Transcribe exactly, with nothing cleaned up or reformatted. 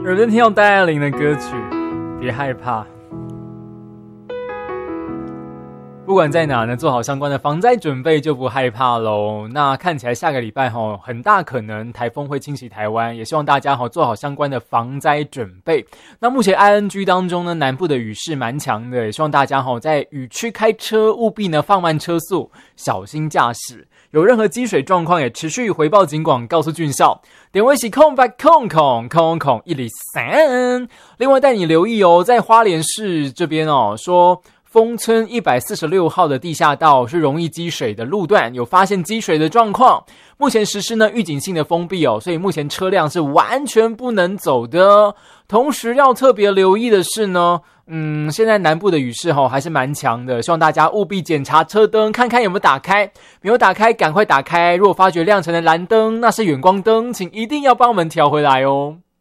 耳边听到戴爱玲的歌曲，别害怕。不管在哪呢，做好相关的防灾准备就不害怕咯。那看起来下个礼拜齁，很大可能台风会侵袭台湾，也希望大家齁做好相关的防灾准备。那目前 I N G 当中呢，南部的雨势蛮强的，也希望大家齁在雨区开车务必呢放慢车速，小心驾驶。有任何积水状况也持续回报警广，告诉郡校。点位是空白空空空空一里三。另外带你留意哦，在花莲市这边哦，说丰村一百四十六号的地下道是容易积水的路段，有发现积水的状况。目前实施呢预警性的封闭哦，所以目前车辆是完全不能走的。同时要特别留意的是呢，嗯，现在南部的雨势齁还是蛮强的，希望大家务必检查车灯，看看有没有打开，没有打开赶快打开。如果发觉亮成的蓝灯，那是远光灯，请一定要帮我们调回来哦。